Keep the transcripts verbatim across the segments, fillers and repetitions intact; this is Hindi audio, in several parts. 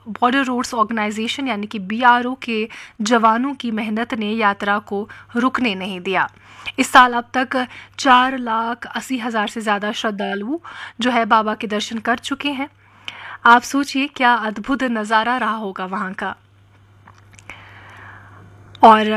बॉर्डर रोड्स ऑर्गेनाइजेशन यानी कि बी आर ओ के जवानों की मेहनत ने यात्रा को रुकने नहीं दिया। इस साल अब तक चार लाख अस्सी हज़ार से ज़्यादा श्रद्धालु जो है बाबा के दर्शन कर चुके हैं। आप सोचिए क्या अद्भुत नज़ारा रहा होगा वहाँ का। और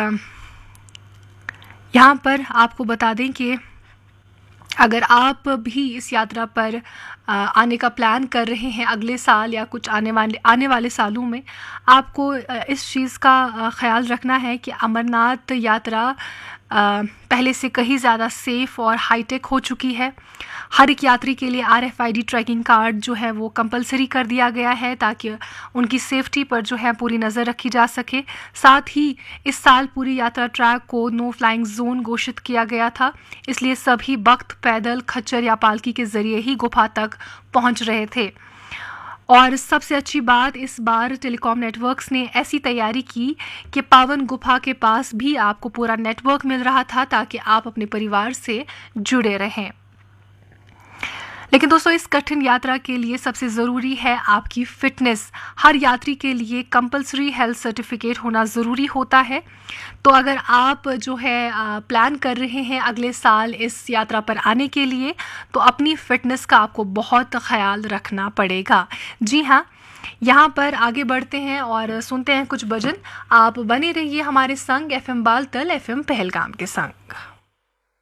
यहाँ पर आपको बता दें कि अगर आप भी इस यात्रा पर आने का प्लान कर रहे हैं अगले साल या कुछ आने वाले आने वाले सालों में, आपको इस चीज़ का ख्याल रखना है कि अमरनाथ यात्रा पहले से कहीं ज़्यादा सेफ़ और हाईटेक हो चुकी है। हर एक यात्री के लिए R F I D trekking card जो है वो कंपलसरी कर दिया गया है ताकि उनकी सेफ्टी पर जो है पूरी नज़र रखी जा सके। साथ ही इस साल पूरी यात्रा ट्रैक को नो फ्लाइंग जोन घोषित किया गया था, इसलिए सभी भक्त पैदल, खच्चर या पालकी के ज़रिए ही गुफा तक पहुंच रहे थे। और सबसे अच्छी बात, इस बार टेलीकॉम नेटवर्क्स ने ऐसी तैयारी की कि पावन गुफा के पास भी आपको पूरा नेटवर्क मिल रहा था ताकि आप अपने परिवार से जुड़े रहें। लेकिन दोस्तों, इस कठिन यात्रा के लिए सबसे ज़रूरी है आपकी फ़िटनेस। हर यात्री के लिए कंपलसरी हेल्थ सर्टिफिकेट होना ज़रूरी होता है। तो अगर आप जो है प्लान कर रहे हैं अगले साल इस यात्रा पर आने के लिए, तो अपनी फ़िटनेस का आपको बहुत ख़याल रखना पड़ेगा। जी हाँ, यहाँ पर आगे बढ़ते हैं और सुनते हैं कुछ भजन। आप बने रहिए हमारे संग F M Baltal, F M Pahalgam के संग।